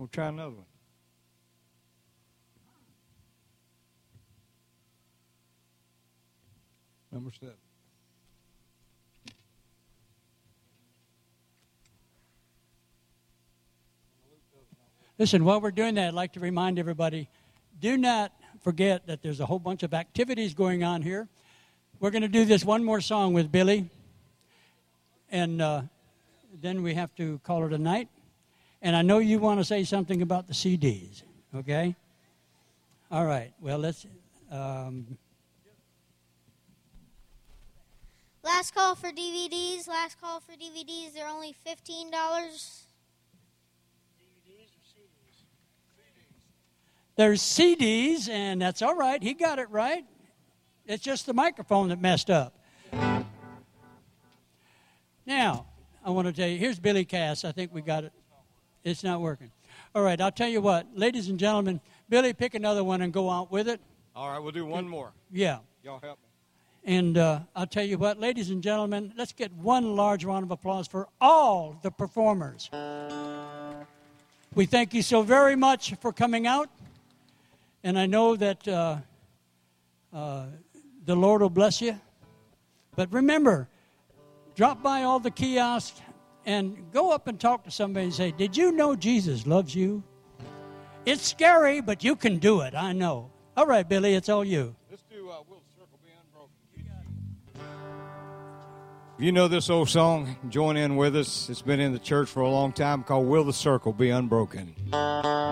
try another one. Number 7. Listen, while we're doing that, I'd like to remind everybody, do not forget that there's a whole bunch of activities going on here. We're going to do this one more song with Billy, and then we have to call it a night. And I know you want to say something about the CDs, okay? All right, well, let's... Last call for DVDs. Last call for DVDs. They're only $15. There's CDs, and that's all right. He got it right. It's just the microphone that messed up. Now, I want to tell you, here's Billy Cass. I think we got it. It's not working. All right, I'll tell you what. Ladies and gentlemen, Billy, pick another one and go out with it. All right, we'll do one more. Yeah. Y'all help me. And I'll tell you what, ladies and gentlemen, let's get one large round of applause for all the performers. We thank you so very much for coming out. And I know that the Lord will bless you. But remember, drop by all the kiosks and go up and talk to somebody and say, did you know Jesus loves you? It's scary, but you can do it, I know. All right, Billy, it's all you. Let's do Will the Circle Be Unbroken. If you know this old song, join in with us. It's been in the church for a long time, called Will the Circle Be Unbroken.